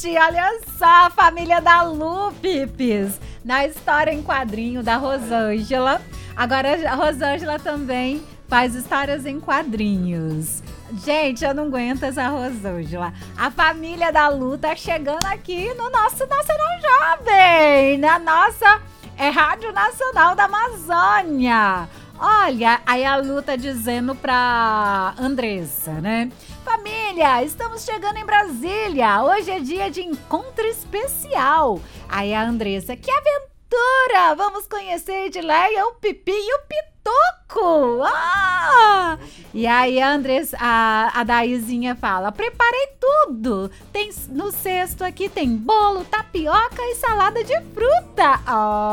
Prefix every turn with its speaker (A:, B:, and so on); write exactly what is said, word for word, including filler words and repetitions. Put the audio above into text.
A: Gente, olha só a família da Lu, Pipis, na história em quadrinho da Rosângela. Agora a Rosângela também faz histórias em quadrinhos. Gente, eu não aguento essa Rosângela. A família da Lu tá chegando aqui no nosso Nacional Jovem, na nossa é, Rádio Nacional da Amazônia. Olha, aí a Lu tá dizendo pra Andressa, né? Família, estamos chegando em Brasília. Hoje é dia de encontro especial. Aí a Andressa, que aventura! Vamos conhecer Edileia, o Pipi e o Pitoco. Ah! E aí a Andressa, a, a Daizinha fala, preparei tudo. Tem, no cesto aqui tem bolo, tapioca e salada de fruta. Oh!